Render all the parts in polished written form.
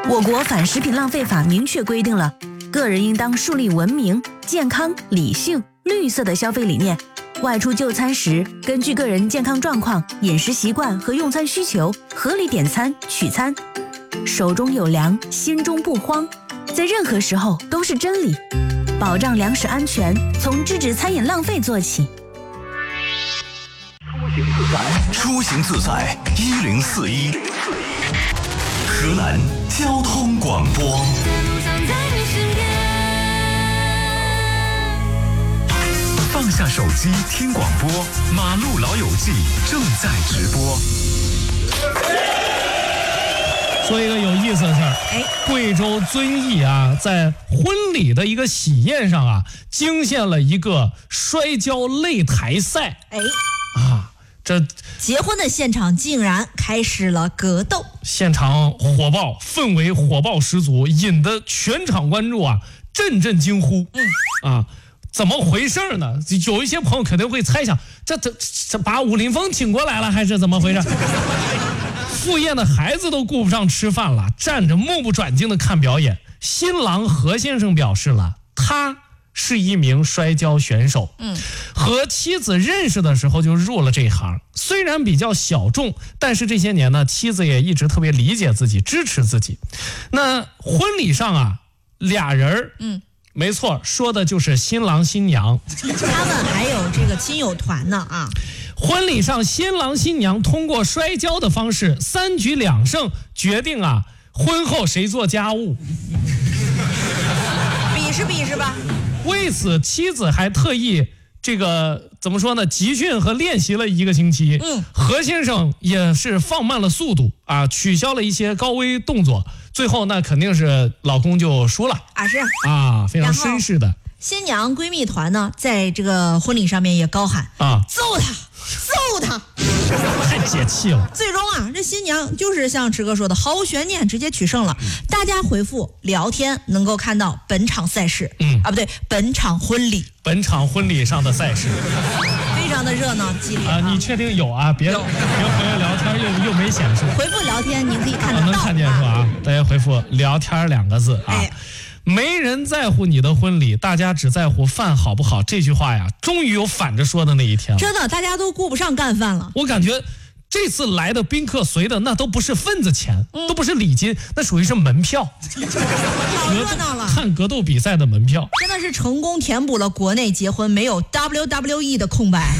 我国反食品浪费法明确规定了，个人应当树立文明、健康、理性、绿色的消费理念。外出就餐时，根据个人健康状况、饮食习惯和用餐需求，合理点餐取餐。手中有粮，心中不慌，在任何时候都是真理。保障粮食安全，从制止餐饮浪费做起。 出行自在1041，河南交通广播。放下手机听广播，马路老友记正在直播。 说一个有意思的事儿，贵州遵义啊，在婚礼的一个喜宴上啊，惊现了一个摔跤擂台赛。这结婚的现场竟然开始了格斗， 现场火爆，氛围火爆十足，引得全场观众啊阵阵惊呼。怎么回事呢？有一些朋友肯定会猜想，这把武林风请过来了，还是怎么回事？赴宴的孩子都顾不上吃饭了，站着目不转睛的看表演。新郎何先生表示了，他是一名摔跤选手，和妻子认识的时候就入了这一行。虽然比较小众，但是这些年呢，妻子也一直特别理解自己，支持自己。那婚礼上啊，俩人没错，说的就是新郎新娘。 他们还有这个亲友团呢啊。 婚礼上，新郎新娘通过摔跤的方式3局2胜，决定啊婚后谁做家务。 比试吧。 为此，妻子还特意怎么说呢？集训和练习了1个星期。何先生也是放慢了速度啊，取消了一些高危动作。最后那肯定是老公就输了啊，是啊，非常绅士的。 新娘闺蜜团呢，在这个婚礼上面也高喊揍他， 太解气了。 最终啊，这新娘就是像池哥说的，毫无悬念直接取胜了。大家回复聊天能够看到本场赛事，本场婚礼上的赛事，非常的热闹激烈你确定有啊？别回来聊天又没显示。 回复聊天您可以看得到， 能看见是吧？大家回复聊天2个字啊。没人在乎你的婚礼，大家只在乎饭好不好。这句话呀，终于有反着说的那一天了。 真的，大家都顾不上干饭了。 我感觉这次来的宾客随的那都不是份子钱，都不是礼金，那属于是门票。 好热闹了， 看格斗比赛的门票， 真的是成功填补了国内结婚没有 WWE 的空白。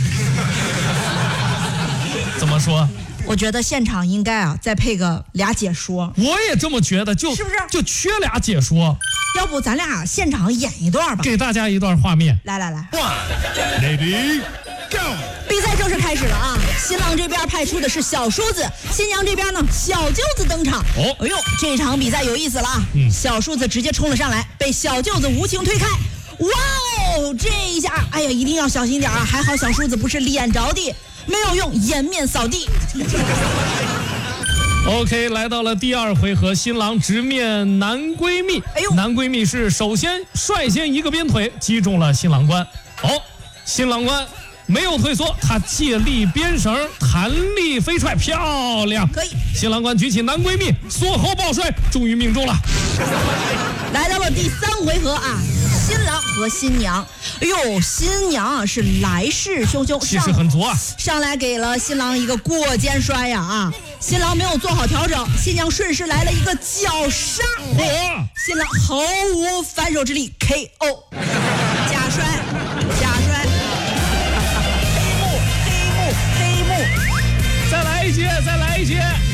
怎么说？ 我觉得现场应该再配个俩解说。 我也这么觉得，是不是就缺俩解说？ 要不咱俩现场演一段吧， 给大家一段画面。 来 One, ready, go！ 比赛正式开始了啊！新郎这边派出的是小叔子，新娘这边呢小舅子登场。哎呦，这场比赛有意思了啊！小叔子直接冲了上来，被小舅子无情推开。哇哦，这一下，哎呀，一定要小心点啊！还好小叔子不是脸着地，没有用颜面扫地。 OK， 来到了第2回合，新郎直面男闺蜜。男闺蜜是首先率先一个鞭腿击中了新郎官。新郎官没有退缩，他借力鞭绳，弹力飞踹，漂亮！ 可以。 新郎官举起男闺蜜，缩后抱摔，终于命中了。 来到了第3回合啊，新郎和新娘。哎呦，新娘是来势汹汹， 气势很足啊， 上来给了新郎一个过肩摔呀啊！新郎没有做好调整，新娘顺势来了一个绞杀，新郎毫无反手之力 KO， 假摔， 黑幕，再来一节。